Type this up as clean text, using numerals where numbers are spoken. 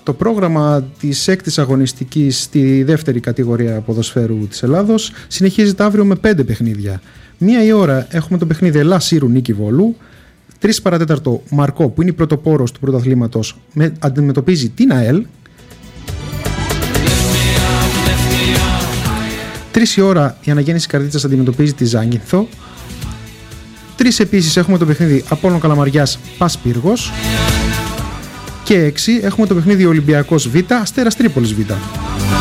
Το πρόγραμμα της 6ης αγωνιστικής στη δεύτερη κατηγορία ποδοσφαίρου της Ελλάδος συνεχίζεται αύριο με 5 παιχνίδια. 1 η ώρα έχουμε το παιχνίδι Ελλάς Σύρου Νίκη Βόλου. 3 παρατέταρτο Μαρκό, που είναι η πρωτοπόρος του πρωταθλήματος, αντιμετωπίζει την ΑΕΛ. 3 η ώρα η Αναγέννηση Καρδίτσας αντιμετωπίζει τη Ζάγγινθο. 3 επίσης έχουμε το παιχνίδι Απόλλων Καλαμαριάς Πας Πύργος. Και 6 έχουμε το παιχνίδι Ολυμπιακός Β, Αστέρας Τρίπολης Β.